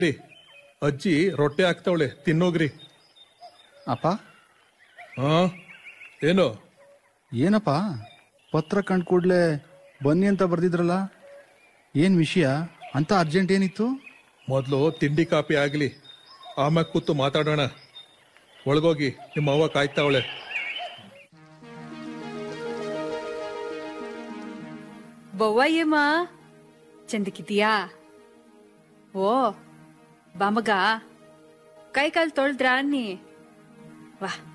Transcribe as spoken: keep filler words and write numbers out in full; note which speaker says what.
Speaker 1: ರೀ ಅಜ್ಜಿ ರೊಟ್ಟೆ ಹಾಕ್ತಾವಳೆ ತಿನ್ನೋಗ್ರಿ.
Speaker 2: ಅಪ್ಪ
Speaker 1: ಹಾ ಏನು
Speaker 2: ಏನಪ್ಪ ಪತ್ರ ಕಂಡು ಕೂಡ್ಲೆ ಬನ್ನಿ ಅಂತ ಬರ್ದಿದ್ರಲ್ಲ, ಏನ್ ವಿಷಯ ಅಂತ ಅರ್ಜೆಂಟ್ ಏನಿತ್ತು?
Speaker 1: ಮೊದಲು ತಿಂಡಿ ಕಾಪಿ ಆಗ್ಲಿ, ಆಮ್ಯಾಗ ಕೂತು ಮಾತಾಡೋಣ. ಒಳಗೋಗಿ ನಿಮ್ಮ ಅವ್ವ ಕಾಯ್ತಾವಳೆ.
Speaker 3: ಬವ್ವ ಏಮ ಚಂದಕಿದೀಯಾ? ಓ ಬಾಮಗ ಕೈ ಕಾಲು ತೊಳ್ದ್ರಾ ಅನ್ನಿ. ವಾ